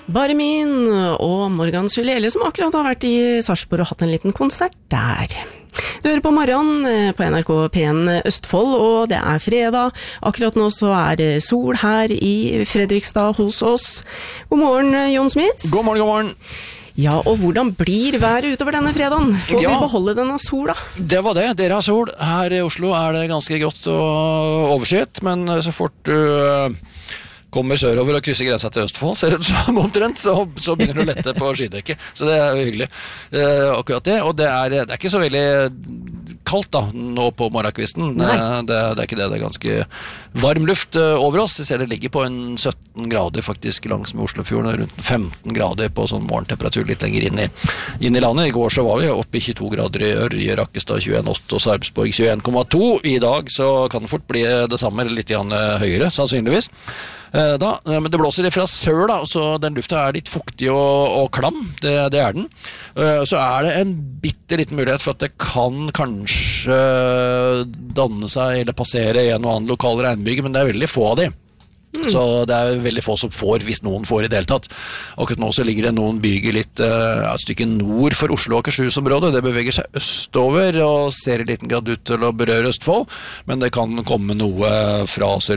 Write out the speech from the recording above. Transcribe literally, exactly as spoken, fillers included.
Bare min og Morgan Sulele som akkurat har vært i Sarpsborg og hatt en liten konsert der. Du hører på morgen på N R K P en Østfold, og det er fredag. Akkurat nå så er det sol her i Fredrikstad hos oss. God morgen, Jon Smith. God morgen, god morgen. Ja, og hvordan blir været utover denne fredagen? Får ja, vi beholde denne sola? Det var det, dere har sol. Her i Oslo er det ganske godt og overskyet, men så fort du kommer sørover og krysser grensa til Østfold, ser det ut som omtrent, så, så begynner du å lette på skydekket. Så det er jo hyggelig, eh, akkurat det. Og det er, det er ikke så veldig kaldt da, nå på morgenkvisten. Det, det, det er ikke det, det er ganske varm luft uh, over oss. Jeg ser det ligger på en sytten grader faktisk langs med Oslofjorden, og rundt femten grader på sånn morgentemperatur litt lenger inn i, inn i landet. I går så var vi oppe i tjueto grader i Ørje, Rakkestad tjueen komma åtte og Sarpsborg tjueen komma to. I dag så kan det fort bli det samme, eller litt grann høyere, sannsynligvis. Da, men det blåser fra sør da, så den lufta er litt fuktig og, og klam, det, det er den. Så er det en bitte liten mulighet for at det kan kanskje danne seg eller passere en og annen lokal regnbyge, men det er veldig få av de. Mm. Så det er veldig få som får, hvis noen får i det hele tatt. Akkurat nå så ligger det noen byger litt uh, et stykke nord for Oslo og Akershus-området. Det beveger seg østover og ser i liten grad ut til å berøre Østfold, men det kan komme noe fra sør